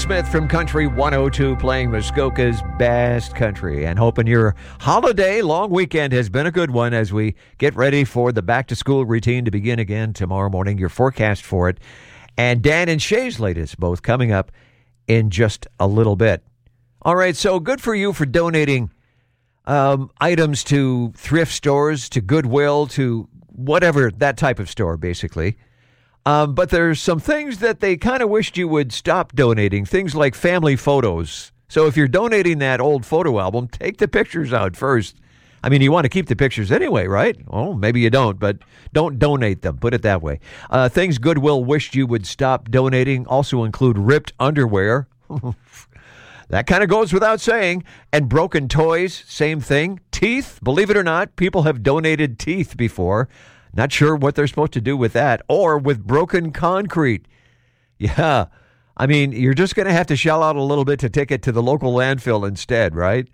Smith from Country 102 playing Muskoka's best country and hoping your holiday long weekend has been a good one as we get ready for the back-to-school routine to begin again tomorrow morning. Your forecast for it. And Dan and Shay's latest both coming up in just a little bit. All right, so good for you for donating items to thrift stores, to Goodwill, to whatever, that type of store, basically. But there's some things that they kind of wished you would stop donating, things like family photos. So if you're donating that old photo album, take the pictures out first. I mean, you want to keep the pictures anyway, right? Oh, maybe you don't, but don't donate them. Put it that way. Things Goodwill wished you would stop donating also include ripped underwear. That kind of goes without saying. And broken toys, same thing. Teeth, believe it or not, people have donated teeth before. Not sure what they're supposed to do with that. Or with broken concrete. Yeah. I mean, you're just going to have to shell out a little bit to take it to the local landfill instead, right?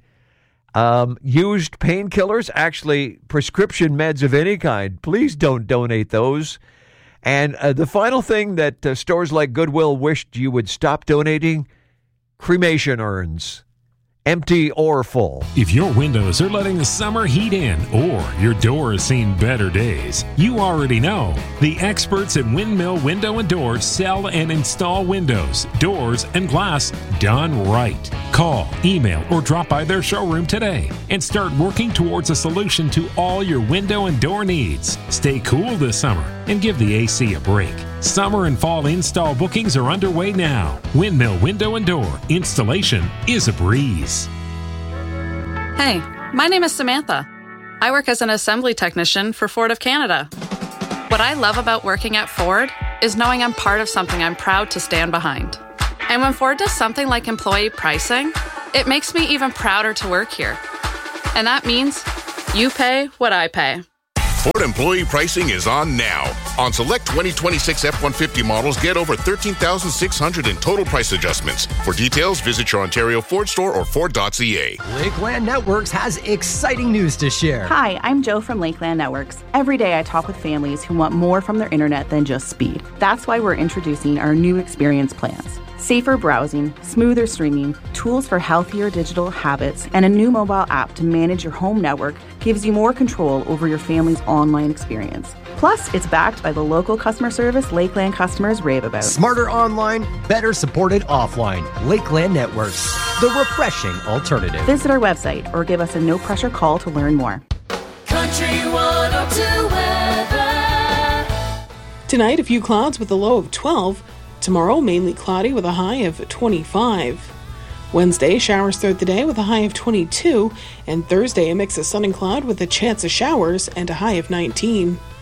Used painkillers, actually prescription meds of any kind. Please don't donate those. And the final thing that stores like Goodwill wished you would stop donating, cremation urns. Empty or full. If your windows are letting the summer heat in or your door has seen better days, you already know. The experts at Windmill Window and Door sell and install windows, doors, and glass done right. Call, email, or drop by their showroom today and start working towards a solution to all your window and door needs. Stay cool this summer and give the AC a break. Summer and fall install bookings are underway now. Windmill Window and Door. Installation is a breeze. Hey, my name is Samantha. I work as an assembly technician for Ford of Canada. What I love about working at Ford is knowing I'm part of something I'm proud to stand behind. And when Ford does something like employee pricing, it makes me even prouder to work here. And that means you pay what I pay. Ford employee pricing is on now. On select 2026 F-150 models, get over $13,600 in total price adjustments. For details, visit your Ontario Ford store or Ford.ca. Lakeland Networks has exciting news to share. Hi, I'm Joe from Lakeland Networks. Every day I talk with families who want more from their internet than just speed. That's why we're introducing our new experience plans. Safer browsing, smoother streaming, tools for healthier digital habits, and a new mobile app to manage your home network gives you more control over your family's online experience. Plus, it's backed by the local customer service Lakeland customers rave about. Smarter online, better supported offline. Lakeland Networks, the refreshing alternative. Visit our website or give us a no-pressure call to learn more. Country 102 weather. Tonight, a few clouds with a low of 12. Tomorrow, mainly cloudy with a high of 25. Wednesday, showers throughout the day with a high of 22. And Thursday, a mix of sun and cloud with a chance of showers and a high of 19.